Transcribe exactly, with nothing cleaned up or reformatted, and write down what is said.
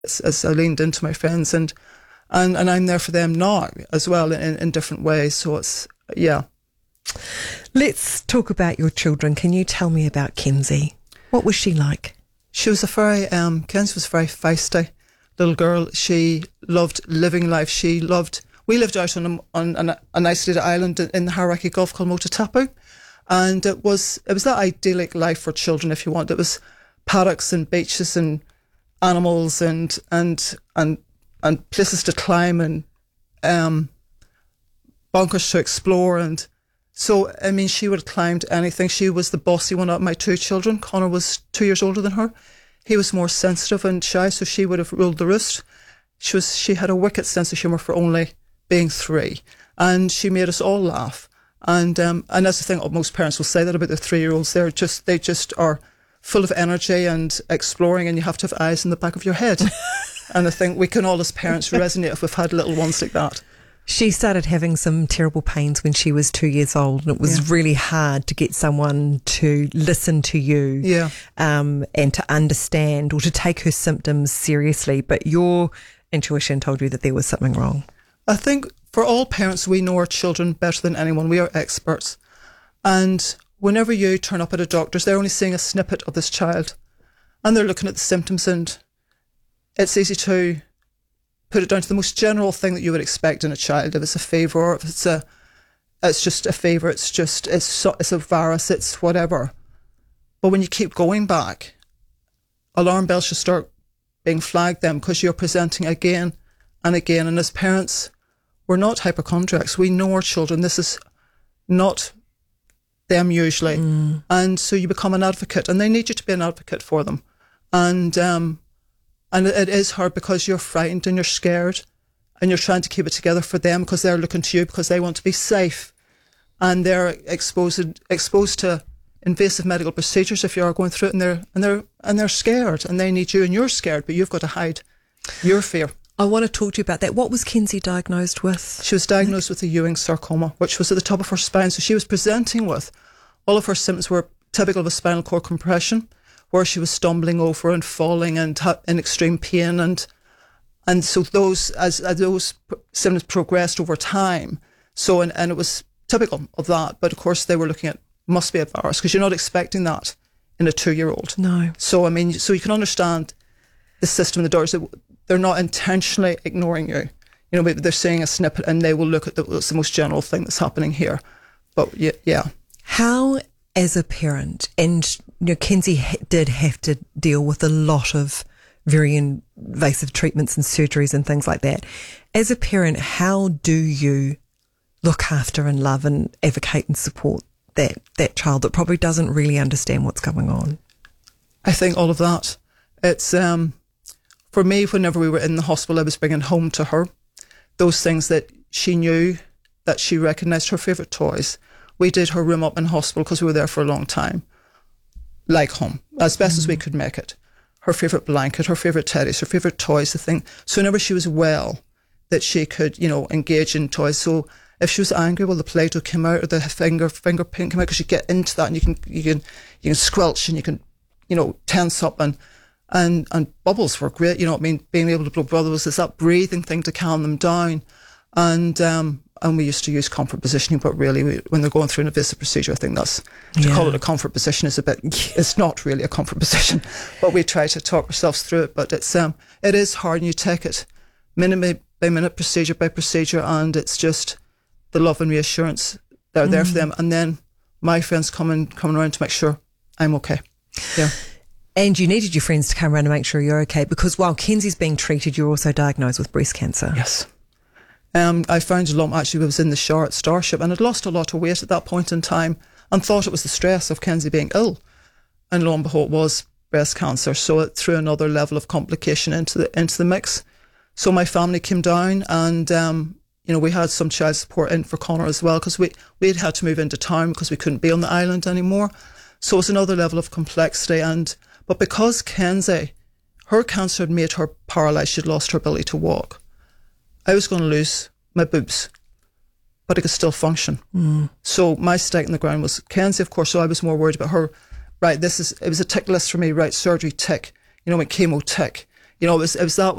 as, as I leaned into my friends, and and, and I'm there for them now as well in, in different ways. So it's, yeah. Let's talk about your children. Can you tell me about Kenzie? What was she like? She was a very, um, Kenzie was a very feisty little girl. She loved living life. She loved, we lived out on a, on an, an isolated island in the Hauraki Gulf called Motatapu. And it was, it was that idyllic life for children, if you want. It was paddocks and beaches and animals and, and, and, and places to climb and, um, bunkers to explore. And so, I mean, she would have climbed anything. She was the bossy one of my two children. Connor was two years older than her. He was more sensitive and shy, so she would have ruled the roost. She was, she had a wicked sense of humour for only being three. And she made us all laugh. And, um, and that's the thing, most parents will say that about their three-year-olds. They're just, they just are full of energy and exploring, and you have to have eyes in the back of your head. And I think we can all as parents resonate if we've had little ones like that. She started having some terrible pains when she was two years old, and it was yeah. really hard to get someone to listen to you yeah. um, and to understand or to take her symptoms seriously. But your intuition told you that there was something wrong. I think for all parents, we know our children better than anyone. We are experts. And whenever you turn up at a doctor's, they're only seeing a snippet of this child, and they're looking at the symptoms, and it's easy to put it down to the most general thing that you would expect in a child. If it's a fever, or if it's a, it's just a fever, it's just, it's, so, it's a virus, it's whatever. But when you keep going back, alarm bells should start being flagged then, because you're presenting again and again. And as parents, we're not hypochondriacs. We know our children. This is not them usually. Mm. And so you become an advocate, and they need you to be an advocate for them. And, um, And it is hard because you're frightened and you're scared, and you're trying to keep it together for them because they're looking to you because they want to be safe, and they're exposed exposed to invasive medical procedures if you are going through it, and they're and they're and they're scared, and they need you, and you're scared, but you've got to hide your fear. I want to talk to you about that. What was Kenzie diagnosed with? She was diagnosed with a Ewing sarcoma, which was at the top of her spine. So she was presenting with, all of her symptoms were typical of a spinal cord compression, where she was stumbling over and falling and in extreme pain, and and so those as, as those symptoms progressed over time. So and, and it was typical of that. But of course, they were looking at must be a virus, because you're not expecting that in a two-year-old. No. So I mean, so you can understand the system, the doctors, they're not intentionally ignoring you. You know, they're seeing a snippet, and they will look at the, what's the most general thing that's happening here. But yeah, yeah. How, as a parent, and you know, Kenzie ha- did have to deal with a lot of very invasive treatments and surgeries and things like that. As a parent, how do you look after and love and advocate and support that, that child that probably doesn't really understand what's going on? I think all of that. It's, um, for me, whenever we were in the hospital, I was bringing home to her those things that she knew, that she recognised, her favourite toys. We did her room up in hospital because we were there for a long time. Like home, as best mm. as we could make it. Her favourite blanket, her favourite teddies, her favourite toys, the thing. So whenever she was well, that she could, you know, engage in toys. So if she was angry, well, the Play-Doh came out, or the finger finger paint came out, because you get into that and you can you can you can squelch, and you can, you know, tense up, and and and bubbles were great. You know what I mean? Being able to blow bubbles, it's that breathing thing to calm them down, and um. And we used to use comfort positioning, but really, we, when they're going through an invasive procedure, I think that's, to yeah. call it a comfort position is a bit, it's not really a comfort position, but we try to talk ourselves through it. But it's, um, it is hard, and you take it minute by minute, procedure by procedure, and it's just the love and reassurance that are mm. there for them. And then my friends coming, coming around to make sure I'm okay. Yeah. And you needed your friends to come around to make sure you're okay, because while Kenzie's being treated, you're also diagnosed with breast cancer. Yes. Um, I found a lump, actually, I was in the shower at Starship, and I'd lost a lot of weight at that point in time, and thought it was the stress of Kenzie being ill. And lo and behold, it was breast cancer. So it threw another level of complication into the into the mix. So my family came down, and um, you know, we had some child support in for Connor as well, because we we'd had to move into town because we couldn't be on the island anymore. So it was another level of complexity. And but because Kenzie, her cancer had made her paralysed, she'd lost her ability to walk. I was going to lose my boobs, but I could still function. Mm. So my stake in the ground was Kenzie, of course. So I was more worried about her. Right, this is, it was a tick list for me. Right, surgery, tick. You know, my chemo, tick. You know, it was, it was that